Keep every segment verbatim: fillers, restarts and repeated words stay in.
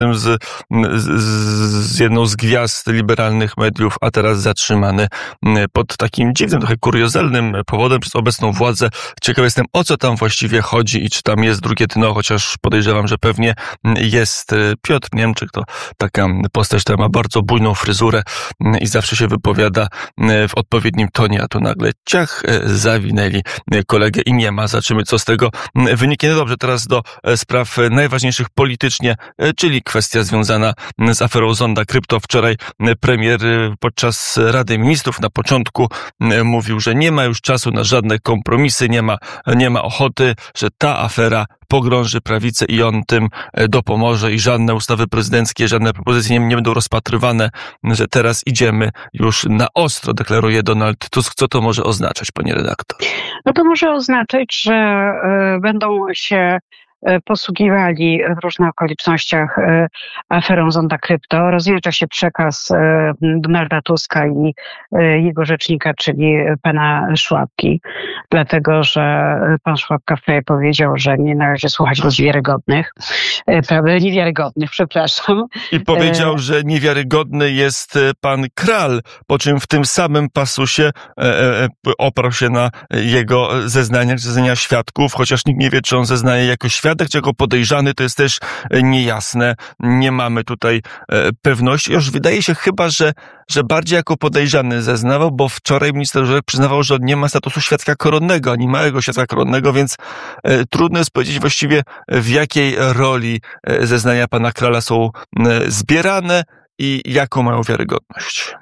z, z, z jedną z gwiazd liberalnych mediów, a teraz zatrzymany pod takim dziwnym, trochę kuriozalnym powodem przez obecną władzę. Ciekaw jestem, o co tam właściwie chodzi i czy tam jest drugie dno, chociaż podejrzewam, że pewnie jest. Piotr Niemczyk to taka postać, która ma bardzo bujną fryzurę i zawsze się wypowiada w odpowiednim tonie, a tu nagle ciach, zawinęli kolegę i nie ma. Zobaczymy, co z tego wyniknie. No dobrze, teraz do spraw najważniejszych politycznie, czyli kwestia związana z aferą Zonda Krypto. Wczoraj premier podczas Rady Ministrów na początku mówił, że nie ma już czasu na żadne kompromisy, nie ma, nie ma ochoty, że ta afera pogrąży prawicę i on tym dopomoże i żadne ustawy prezydenckie, żadne propozycje nie, nie będą rozpatrywane, że teraz idziemy już na ostro, deklaruje Donald Tusk. Co to może oznaczać, pani redaktor? No to może oznaczać, że y, będą się posługiwali w różnych okolicznościach aferą Zonda Krypto. Rozjeżdża się przekaz Donalda Tuska i jego rzecznika, czyli pana Szłapki, dlatego że pan Szłapka wczoraj powiedział, że nie należy słuchać ludzi wiarygodnych, prawda, niewiarygodnych, przepraszam. I powiedział, że niewiarygodny jest pan Kral, po czym w tym samym pasusie e, e, oparł się na jego zeznaniach, zeznania świadków, chociaż nikt nie wie, czy on zeznaje jako świadek, czy jako podejrzany, to jest też niejasne. Nie mamy tutaj pewności. Już wydaje się chyba, że, że bardziej jako podejrzany zeznawał, bo wczoraj minister Żurek przyznawał, że on nie ma statusu świadka koronnego, ani małego świadka koronnego, więc e, trudno jest powiedzieć właściwie, w jakiej roli e, zeznania pana Krala są e, zbierane i jaką mają wiarygodność.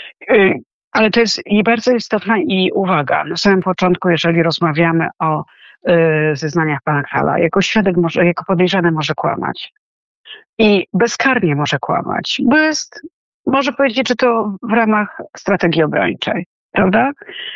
Ale to jest i bardzo istotna i uwaga. Na samym początku, jeżeli rozmawiamy o zeznaniach pana Krala, jako świadek może, jako podejrzany może kłamać. I bezkarnie może kłamać, bo jest, może powiedzieć, że to w ramach strategii obrończej, prawda?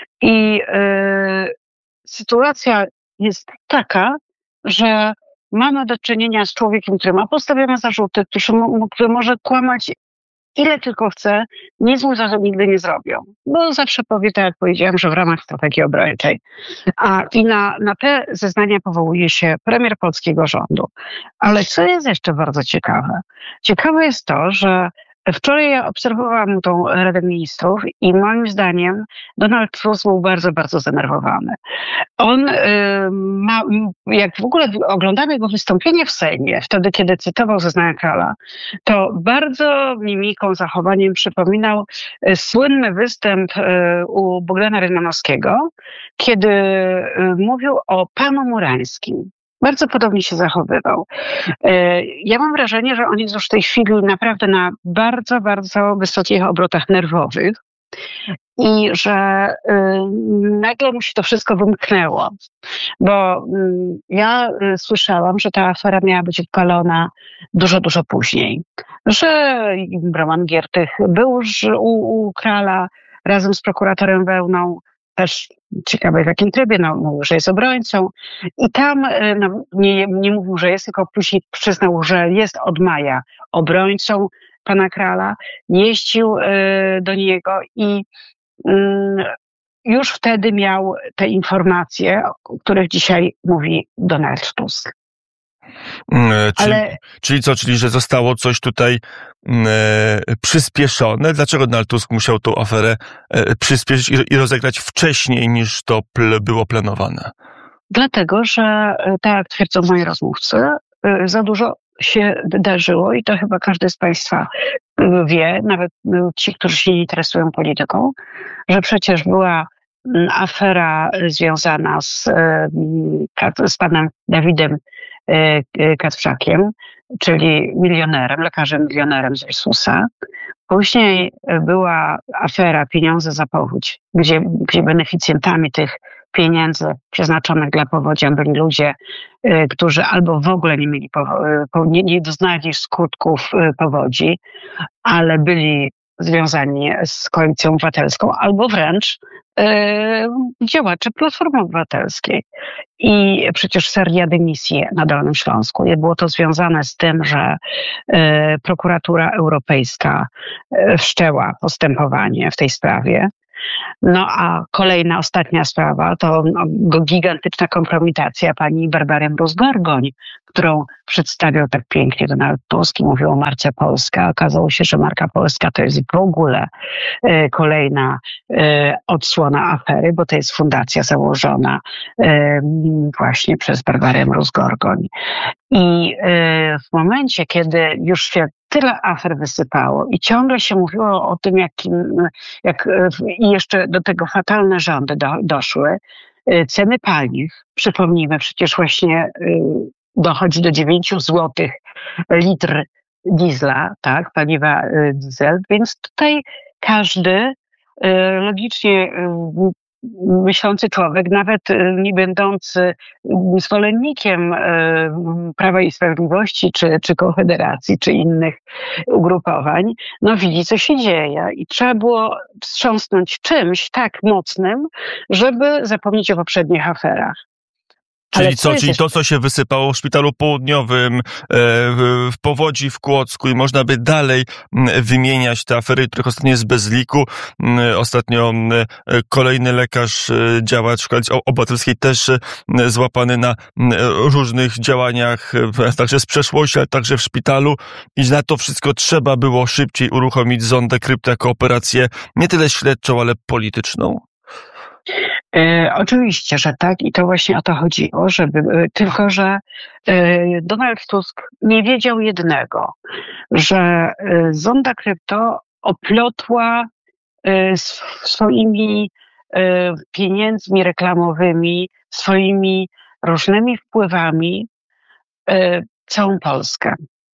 I y, sytuacja jest taka, że mamy do czynienia z człowiekiem, który ma postawione zarzuty, który, który może kłamać ile tylko chce, nic mu za to nigdy nie zrobią. Bo zawsze powie, tak jak powiedziałam, że w ramach strategii obrończej. A i na, na te zeznania powołuje się premier polskiego rządu. Ale co jest jeszcze bardzo ciekawe? Ciekawe jest to, że wczoraj ja obserwowałam tą Radę Ministrów i moim zdaniem Donald Tusk był bardzo, bardzo zdenerwowany. On y, ma, jak w ogóle oglądamy jego wystąpienie w Sejmie, wtedy kiedy cytował zeznania Krala, to bardzo mimiką, zachowaniem przypominał y, słynny występ y, u Bogdana Rymanowskiego, kiedy y, mówił o panu Murańskim. Bardzo podobnie się zachowywał. Ja mam wrażenie, że on jest już w tej chwili naprawdę na bardzo, bardzo wysokich obrotach nerwowych i że nagle mu się to wszystko wymknęło. Bo ja słyszałam, że ta afera miała być odpalona dużo, dużo później. Że Roman Giertych był już u, u Krala razem z prokuratorem Wełną, też ciekawe w jakim trybie, no mówił, że jest obrońcą i tam no, nie, nie mówił, że jest, tylko później przyznał, że jest od maja obrońcą pana Krala, jeździł y, do niego i y, już wtedy miał te informacje, o których dzisiaj mówi Donald Tusk. Hmm, czyli, Ale... czyli co, czyli że zostało coś tutaj e, przyspieszone? Dlaczego Donald Tusk musiał tą aferę e, przyspieszyć i, i rozegrać wcześniej niż to pl- było planowane? Dlatego, że tak jak twierdzą moi rozmówcy, e, za dużo się wydarzyło i to chyba każdy z państwa wie, nawet ci, którzy się nie interesują polityką, że przecież była afera związana z, z panem Dawidem Kacprzakiem, czyli milionerem, lekarzem milionerem z Jezusa. Później była afera Pieniądze za powódź, gdzie, gdzie beneficjentami tych pieniędzy przeznaczonych dla powodzian byli ludzie, którzy albo w ogóle nie mieli, nie, nie doznali skutków powodzi, ale byli związani z Koalicją Obywatelską, albo wręcz yy, działacze Platformy Obywatelskiej. I przecież seria dymisji na Dolnym Śląsku. I było to związane z tym, że yy, prokuratura europejska yy, wszczęła postępowanie w tej sprawie. No a kolejna, ostatnia sprawa to no, gigantyczna kompromitacja pani Barbary Mróz-Gorgoń, którą przedstawiał tak pięknie Donald Tusk i mówił o marce Polska. Okazało się, że marka Polska to jest w ogóle e, kolejna e, odsłona afery, bo to jest fundacja założona e, właśnie przez Barbarę Mróz-Gorgoń. I e, w momencie, kiedy już się tyle afer wysypało i ciągle się mówiło o tym, jakim, jak i jeszcze do tego fatalne rządy do, doszły, ceny paliw, przypomnijmy, przecież właśnie dochodzi do dziewięć złotych litr diesla, tak, paliwa diesel, więc tutaj każdy logicznie myślący człowiek, nawet nie będący zwolennikiem Prawa i Sprawiedliwości, czy, czy Konfederacji, czy innych ugrupowań, no widzi, co się dzieje. I trzeba było wstrząsnąć czymś tak mocnym, żeby zapomnieć o poprzednich aferach. Czyli co, czyli to, co się wysypało w Szpitalu Południowym, w Powodzi, w Kłodzku i można by dalej wymieniać te afery, których ostatnio jest bez liku. Ostatnio kolejny lekarz, działacz Koalicji Obywatelskiej też złapany na różnych działaniach, także z przeszłości, ale także w szpitalu. I na to wszystko trzeba było szybciej uruchomić zondę krypto jako operację nie tyle śledczą, ale polityczną. E, oczywiście, że tak i to właśnie o to chodziło, żeby, e, tylko że e, Donald Tusk nie wiedział jednego, że e, zonda krypto oplotła e, swoimi e, pieniędzmi reklamowymi, swoimi różnymi wpływami e, całą Polskę.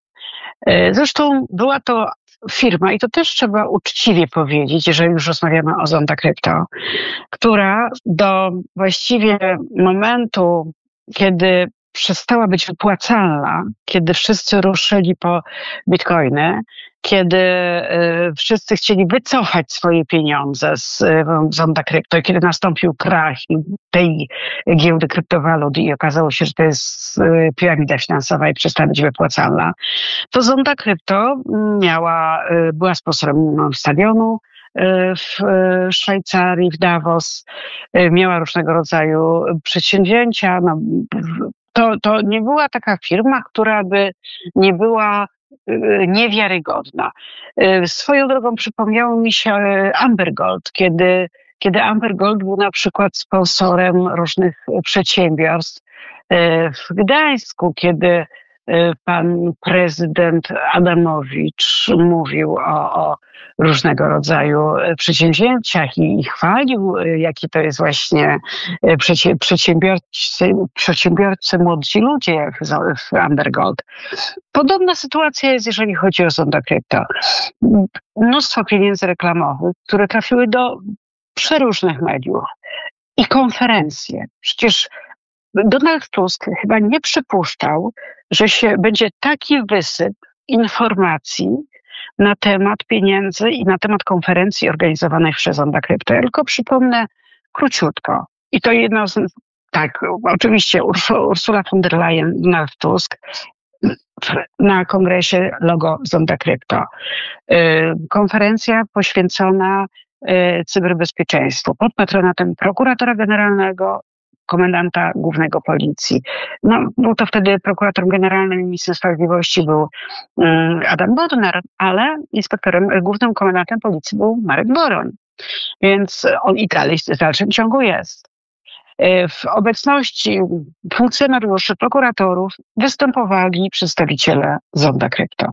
E, zresztą była to firma, i to też trzeba uczciwie powiedzieć, jeżeli już rozmawiamy o zonda krypto, która do właściwie momentu, kiedy przestała być wypłacalna, kiedy wszyscy ruszyli po bitcoiny, kiedy y, wszyscy chcieli wycofać swoje pieniądze z y, zonda krypto, kiedy nastąpił krach tej giełdy kryptowalut i okazało się, że to jest y, piramida finansowa i przestała być wypłacalna, to zonda krypto miała, y, była sponsorem stadionu w Szwajcarii, w Davos, miała różnego rodzaju przedsięwzięcia. No, to, to nie była taka firma, która by nie była niewiarygodna. Swoją drogą przypomniało mi się Amber Gold, kiedy, kiedy Amber Gold był na przykład sponsorem różnych przedsiębiorstw w Gdańsku, kiedy pan prezydent Adamowicz mówił o, o różnego rodzaju przedsięwzięciach i, i chwalił, jaki to jest właśnie przecie, przedsiębiorcy, przedsiębiorcy młodzi ludzie w, w Amber Gold. Podobna sytuacja jest, jeżeli chodzi o zonda krypto. Mnóstwo pieniędzy reklamowych, które trafiły do przeróżnych mediów i konferencje. Przecież Donald Tusk chyba nie przypuszczał, że się będzie taki wysyp informacji na temat pieniędzy i na temat konferencji organizowanych przez zonda krypto. Ja tylko przypomnę króciutko. I to jedno z... Tak, oczywiście Ursula von der Leyen, Donald Tusk na kongresie logo zonda krypto. Konferencja poświęcona cyberbezpieczeństwu pod patronatem prokuratora generalnego, komendanta głównego policji. No, był to wtedy prokurator generalny ministra sprawiedliwości był um, Adam Bodnar, ale inspektorem, głównym komendantem policji był Marek Boroń. Więc on i dalej w dalszym ciągu jest. W obecności funkcjonariuszy, prokuratorów występowali przedstawiciele zonda krypto.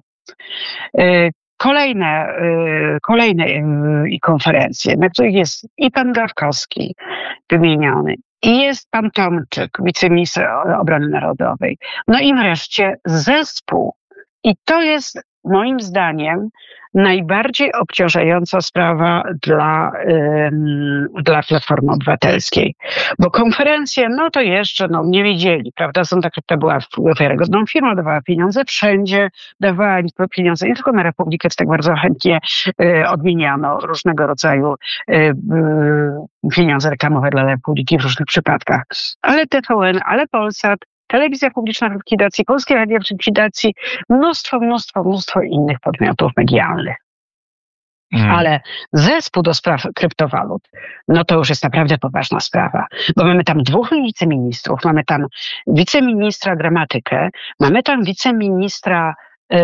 Kolejne, kolejne konferencje, na których jest i pan Gawkowski wymieniony, i jest pan Tomczyk, wiceminister obrony narodowej. No i wreszcie zespół. I to jest moim zdaniem najbardziej obciążająca sprawa dla, ym, dla Platformy Obywatelskiej. Bo konferencje, no to jeszcze no, nie wiedzieli, prawda? Zonda krypto była wiarygodną firmą, dawała pieniądze wszędzie, dawała pieniądze nie tylko na Republikę, tak bardzo chętnie y, odmieniano różnego rodzaju y, y, pieniądze reklamowe dla Republiki w różnych przypadkach. Ale T V N, ale Polsat, Telewizja Publiczna w likwidacji, Polskie Radio w likwidacji, mnóstwo, mnóstwo, mnóstwo innych podmiotów medialnych. Hmm. Ale zespół do spraw kryptowalut, no to już jest naprawdę poważna sprawa, bo mamy tam dwóch wiceministrów, mamy tam wiceministra gramatykę, mamy tam wiceministra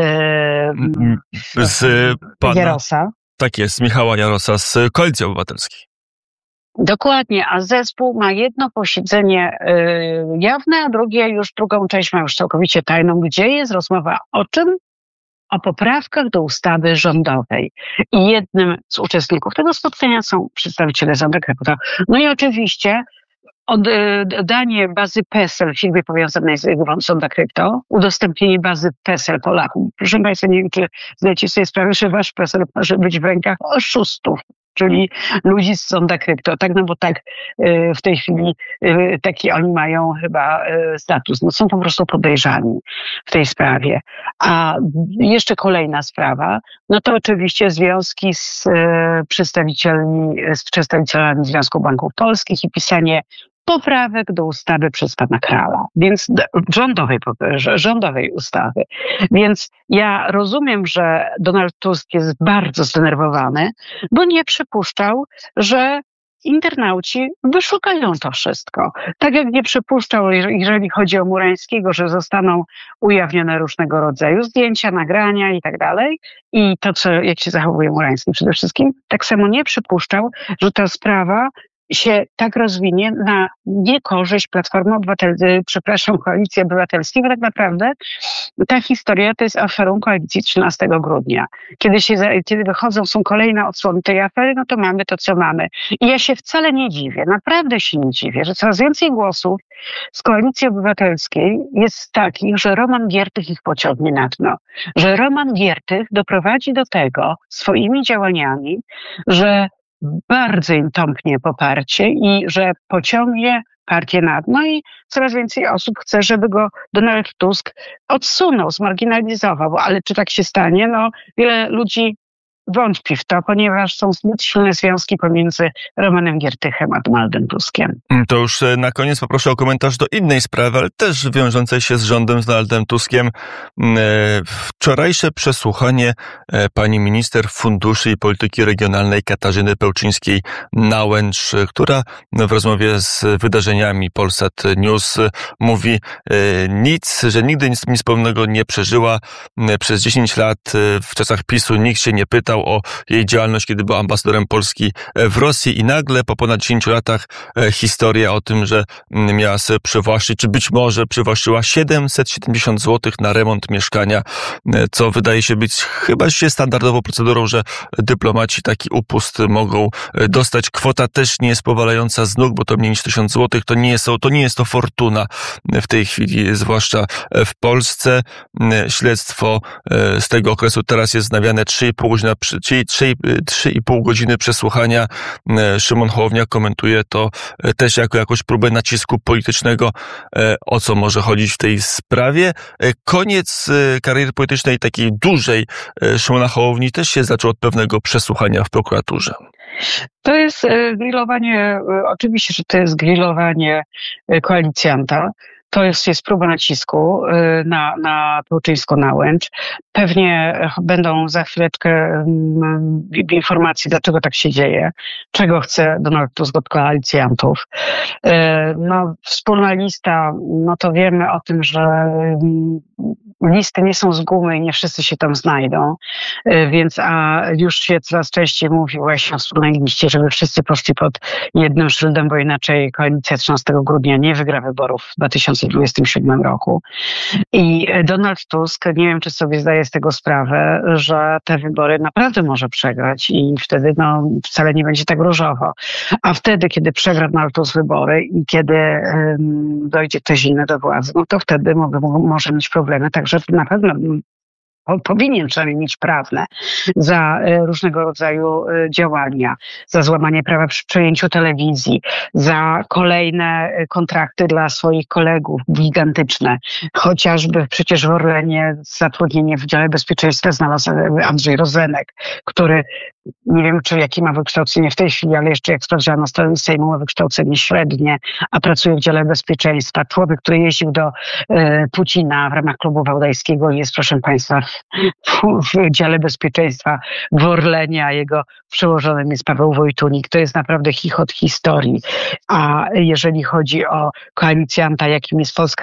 yy, z pana, Jarosa. Tak jest, Michała Jarosa z Koalicji Obywatelskiej. Dokładnie, a zespół ma jedno posiedzenie yy, jawne, a drugie już, drugą część ma już całkowicie tajną, gdzie jest rozmowa o czym? O poprawkach do ustawy rządowej. I jednym z uczestników tego spotkania są przedstawiciele Zonda Krypto. No i oczywiście oddanie bazy PESEL firmie powiązanej z Zonda Krypto, udostępnienie bazy PESEL Polakom. Proszę Państwa, nie wiem, czy zdajecie sobie sprawę, że wasz PESEL może być w rękach oszustów, czyli ludzi z Zonda Krypto. Tak, no bo tak w tej chwili taki oni mają chyba status. No są po prostu podejrzani w tej sprawie. A jeszcze kolejna sprawa, no to oczywiście związki z przedstawicielami, z przedstawicielami Związku Banków Polskich i pisanie poprawek do ustawy przez pana Krala, więc rządowej, rządowej ustawy. Więc ja rozumiem, że Donald Tusk jest bardzo zdenerwowany, bo nie przypuszczał, że internauci wyszukają to wszystko. Tak jak nie przypuszczał, jeżeli chodzi o Murańskiego, że zostaną ujawnione różnego rodzaju zdjęcia, nagrania i tak dalej. I to, co, jak się zachowuje Murański przede wszystkim, tak samo nie przypuszczał, że ta sprawa się tak rozwinie na niekorzyść Platformy Obywatelskiej, przepraszam, Koalicji Obywatelskiej, bo tak naprawdę ta historia to jest aferą koalicji trzynastego grudnia. Kiedy się, kiedy wychodzą, są kolejne odsłony tej afery, no to mamy to, co mamy. I ja się wcale nie dziwię, naprawdę się nie dziwię, że coraz więcej głosów z Koalicji Obywatelskiej jest takich, że Roman Giertych ich pociągnie na dno. Że Roman Giertych doprowadzi do tego swoimi działaniami, że bardzo im tąpnie poparcie i że pociągnie partię na dno i coraz więcej osób chce, żeby go Donald Tusk odsunął, zmarginalizował. Ale czy tak się stanie? No, wiele ludzi wątpi w to, ponieważ są zbyt silne związki pomiędzy Romanem Giertychem a Donaldem Tuskiem. To już na koniec poproszę o komentarz do innej sprawy, ale też wiążącej się z rządem, z Donaldem Tuskiem. Wczorajsze przesłuchanie pani minister funduszy i polityki regionalnej Katarzyny Pełczyńskiej-Nałęcz, która w rozmowie z wydarzeniami Polsat News mówi nic, że nigdy nic, nic podobnego nie przeżyła. Przez dziesięć lat w czasach PiSu nikt się nie pytał o jej działalność, kiedy była ambasadorem Polski w Rosji i nagle po ponad dziesięciu latach historia o tym, że miała sobie przywłaszczyć, czy być może przywłaszczyła siedemset siedemdziesiąt złotych na remont mieszkania, co wydaje się być chyba się standardową procedurą, że dyplomaci taki upust mogą dostać. Kwota też nie jest powalająca z nóg, bo to mniej niż tysiąc złotych, to nie jest, to nie jest to fortuna w tej chwili, zwłaszcza w Polsce. Śledztwo z tego okresu teraz jest wznawiane trzy i pół godziny, czyli trzy i pół godziny przesłuchania. Szymon Hołownia komentuje to też jako jakąś próbę nacisku politycznego, o co może chodzić w tej sprawie. Koniec kariery politycznej takiej dużej Szymona Hołowni też się zaczął od pewnego przesłuchania w prokuraturze. To jest grillowanie, oczywiście, że to jest grillowanie koalicjanta. To jest, jest próba nacisku na, na Pełczyńską-Nałęcz. Pewnie będą za chwileczkę um, informacje, dlaczego tak się dzieje, czego chce Donald Tusk od koalicjantów. No, wspólna lista, no to wiemy o tym, że listy nie są z gumy i nie wszyscy się tam znajdą, więc a już się coraz częściej mówi właśnie o wspólnej liście, żeby wszyscy poszli pod jednym szyldem, bo inaczej koalicja trzynastego grudnia nie wygra wyborów w dwa tysiące dwudziestym siódmym roku. I Donald Tusk, nie wiem, czy sobie zdaje z tego sprawę, że te wybory naprawdę może przegrać i wtedy no, wcale nie będzie tak różowo. A wtedy, kiedy przegra Donald Tusk wybory i kiedy um, dojdzie ktoś inny do władzy, no to wtedy może, może mieć problemy. Także na pewno powinien przynajmniej mieć prawne za różnego rodzaju działania, za złamanie prawa przy przejęciu telewizji, za kolejne kontrakty dla swoich kolegów gigantyczne. Chociażby przecież w Orlenie zatrudnienie w dziale bezpieczeństwa znalazł Andrzej Rozenek, który nie wiem, czy jakie ma wykształcenie w tej chwili, ale jeszcze jak sprawdziłam na stronie Sejmu, ma wykształcenie średnie, a pracuje w dziale bezpieczeństwa. Człowiek, który jeździł do e, Pucina w ramach klubu wałdajskiego, jest, proszę Państwa, w w dziale bezpieczeństwa w Orlenie, a jego przełożonym jest Paweł Wojtunik. To jest naprawdę chichot historii. A jeżeli chodzi o koalicjanta, jakim jest Polska